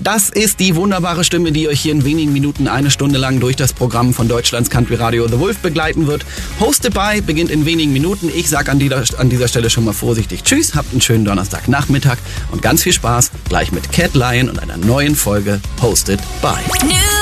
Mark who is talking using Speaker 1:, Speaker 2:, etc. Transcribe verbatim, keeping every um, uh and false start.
Speaker 1: Das ist die wunderbare Stimme, die euch hier in wenigen Minuten eine Stunde lang durch das Programm von Deutschlands Country Radio The Wolf begleiten wird. Hosted by beginnt in wenigen Minuten. Ich sag an dieser, an dieser Stelle schon mal vorsichtig Tschüss, habt einen schönen Donnerstagnachmittag und ganz viel Spaß gleich mit Cat Lion und einer neuen Folge Hosted by.